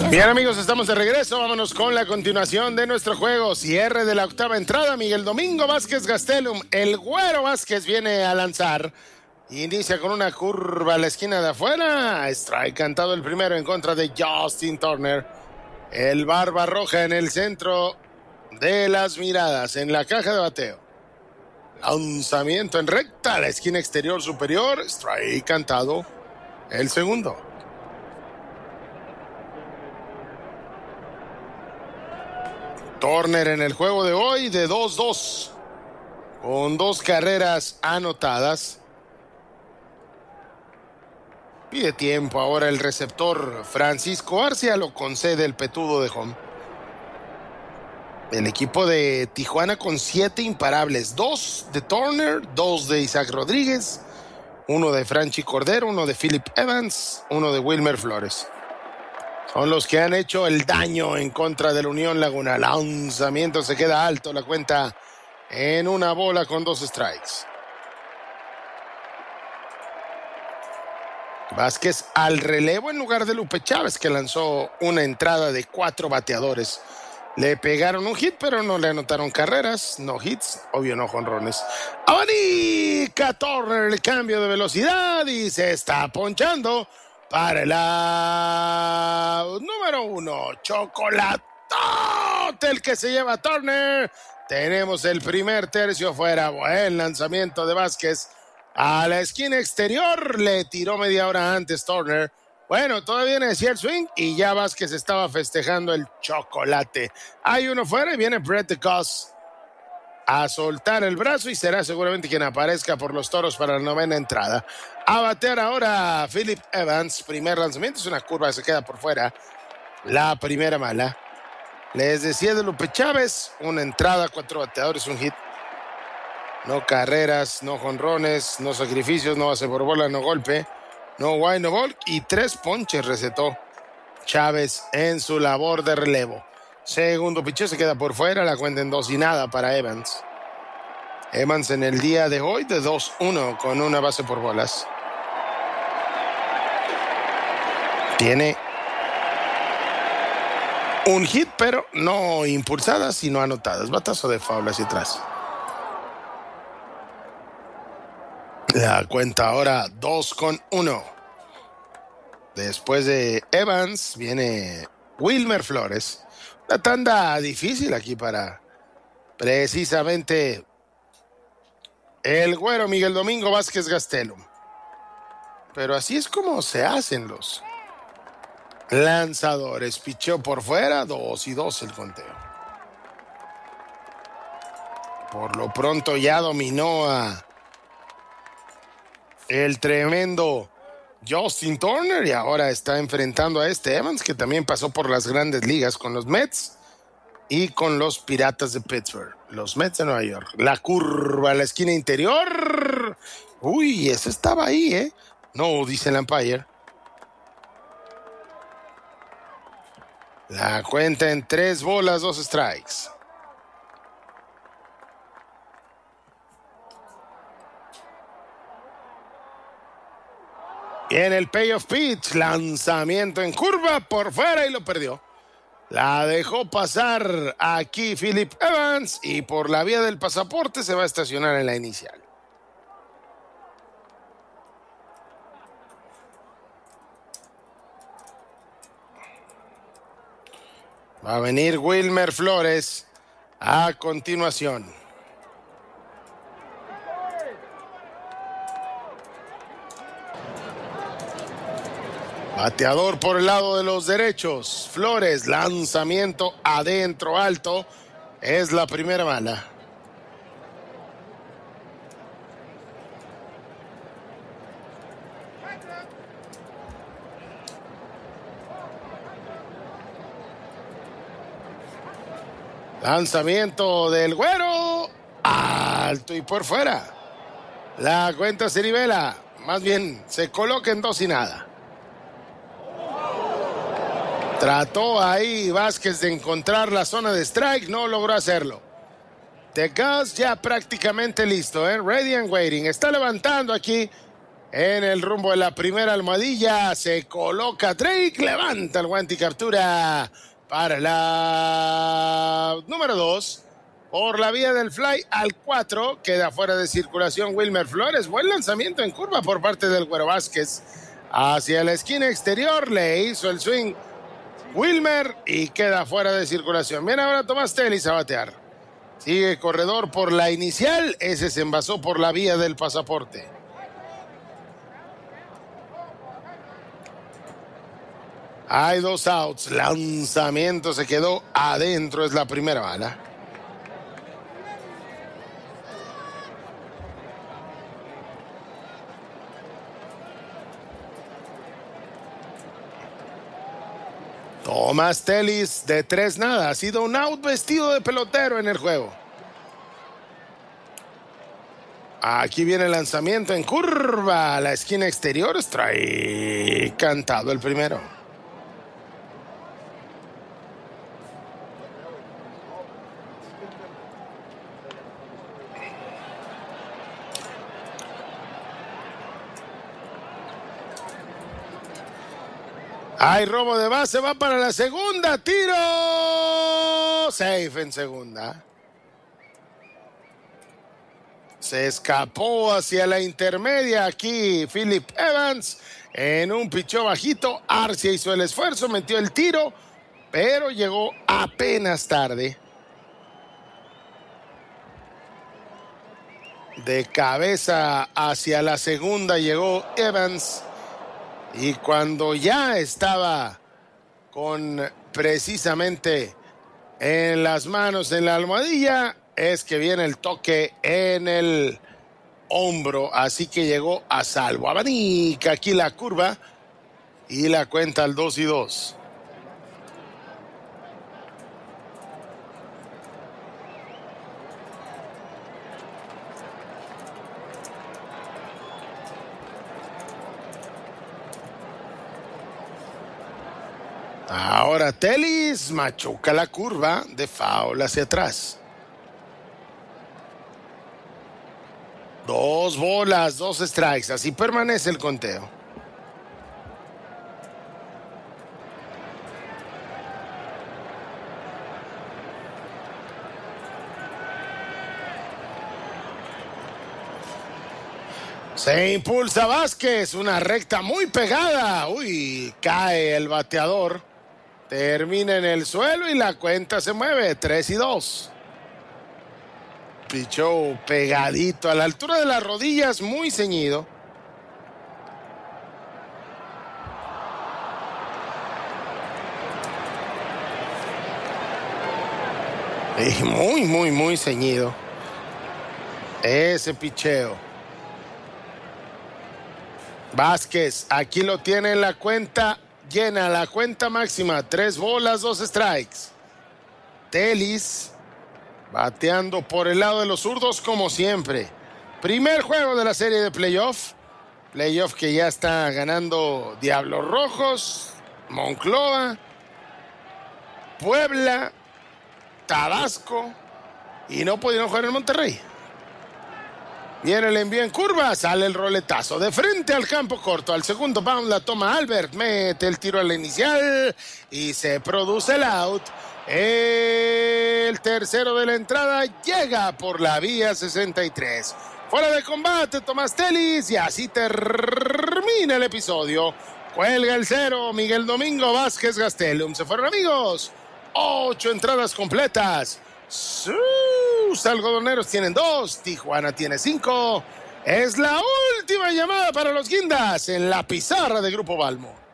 Bien, amigos, estamos de regreso. Vámonos con la continuación de nuestro juego. Cierre de la octava entrada. Miguel Domingo Vázquez Gastelum. El Güero Vázquez viene a lanzar. Inicia con una curva a la esquina de afuera. Strike cantado el primero en contra de Justin Turner. El barba roja en el centro de las miradas, en la caja de bateo. Lanzamiento en recta a la esquina exterior superior. Strike cantado el segundo. Turner en el juego de hoy de 2-2, con 2 carreras anotadas. Pide tiempo ahora el receptor Francisco Arcia, lo concede el petudo de home. El equipo de Tijuana con 7 imparables, 2 de Turner, 2 de Isaac Rodríguez, 1 de Franchi Cordero, 1 de Philip Evans, 1 de Wilmer Flores. Son los que han hecho el daño en contra de la Unión Laguna. Lanzamiento, se queda alto, la cuenta en una bola con 2 strikes. Vázquez al relevo en lugar de Lupe Chávez, que lanzó una entrada de 4 bateadores. Le pegaron un hit, pero no le anotaron carreras. No hits, obvio no jonrones. Abanica Turner el cambio de velocidad y se está ponchando para el out número 1. Chocolatote el que se lleva Turner. Tenemos el primer tercio fuera. Buen lanzamiento de Vázquez a la esquina exterior. Le tiró media hora antes Turner. Bueno, todavía decía el swing y ya Vázquez estaba festejando el chocolate. Hay uno fuera y viene Brett DeCoste a soltar el brazo y será seguramente quien aparezca por los Toros para la novena entrada. A batear ahora Philip Evans. Primer lanzamiento, es una curva que se queda por fuera. La primera mala. Les decía de Lupe Chávez, una entrada, 4 bateadores, un hit. No carreras, no jonrones, no sacrificios, no base por bola, no golpe. No wide, no ball y 3 ponches recetó Chávez en su labor de relevo. Segundo picheo se queda por fuera, la cuenta en 2-0 para Evans. Evans en el día de hoy de 2-1 con una base por bolas. Tiene un hit, pero no impulsadas, sino anotadas. Batazo de foul hacia atrás. La cuenta ahora 2-1. Después de Evans viene Wilmer Flores. Una tanda difícil aquí para precisamente el Güero Miguel Domingo Vázquez Gastelum. Pero así es como se hacen los lanzadores. Picheo por fuera, 2-2 el conteo. Por lo pronto ya dominó a el tremendo Justin Turner y ahora está enfrentando a este Evans, que también pasó por las grandes ligas con los Mets y con los Piratas de Pittsburgh, los Mets de Nueva York. La curva a la esquina interior. Uy, eso estaba ahí, ¿eh? No, dice el umpire. La cuenta en 3 bolas, 2 strikes. Y en el payoff pitch, lanzamiento en curva por fuera y lo perdió. La dejó pasar aquí Philip Evans y por la vía del pasaporte se va a estacionar en la inicial. Va a venir Wilmer Flores a continuación. Bateador por el lado de los derechos. Flores, lanzamiento adentro alto. Es la primera bala. Lanzamiento del Güero. Alto y por fuera. La cuenta se nivela. Más bien, se coloca en 2-0. Trató ahí Vázquez de encontrar la zona de strike, no logró hacerlo. DeCoste ya prácticamente listo, ¿eh? Ready and waiting. Está levantando aquí en el rumbo de la primera almohadilla. Se coloca Drake, levanta el guante y captura para la número 2. Por la vía del fly al 4, queda fuera de circulación Wilmer Flores. Buen lanzamiento en curva por parte del Güero Vázquez. Hacia la esquina exterior le hizo el swing Wilmer y queda fuera de circulación. Bien, ahora Tomás Telis a batear. Sigue corredor por la inicial. Ese se envasó por la vía del pasaporte. Hay 2 outs. Lanzamiento se quedó adentro. Es la primera bala. Tomás Telis de 3-0. Ha sido un out vestido de pelotero en el juego. Aquí viene el lanzamiento en curva a la esquina exterior. Strike cantado el primero. Hay robo de base, va para la segunda, tiro, safe en segunda. Se escapó hacia la intermedia aquí Philip Evans en un pichó bajito. Arcia hizo el esfuerzo, metió el tiro, pero llegó apenas tarde. De cabeza hacia la segunda llegó Evans. Y cuando ya estaba con precisamente en las manos en la almohadilla, es que viene el toque en el hombro, así que llegó a salvo. Abanica aquí la curva y la cuenta al 2-2. Ahora Telis machuca la curva de foul hacia atrás. 2 bolas, 2 strikes. Así permanece el conteo. Se impulsa Vázquez, una recta muy pegada. Uy, cae el bateador. Termina en el suelo y la cuenta se mueve, 3-2. Pichó pegadito a la altura de las rodillas, muy ceñido. Y muy ceñido. Ese picheo. Vázquez, aquí lo tiene en la cuenta llena, la cuenta máxima, 3 bolas, 2 strikes. Telis bateando por el lado de los zurdos como siempre. Primer juego de la serie de playoff. Playoff que ya está ganando Diablos Rojos, Monclova, Puebla, Tabasco y no pudieron jugar en Monterrey. Viene el envío en curva, sale el roletazo de frente al campo corto. Al segundo bound la toma Albert, mete el tiro a la inicial y se produce el out. El tercero de la entrada llega por la vía 63. Fuera de combate Tomás Telis y así termina el episodio. Cuelga el 0 Miguel Domingo Vázquez Gastelum. Se fueron amigos. 8 entradas completas. Sus algodoneros tienen 2, Tijuana tiene 5. Es la última llamada para los Guindas en la pizarra de Grupo Balmo.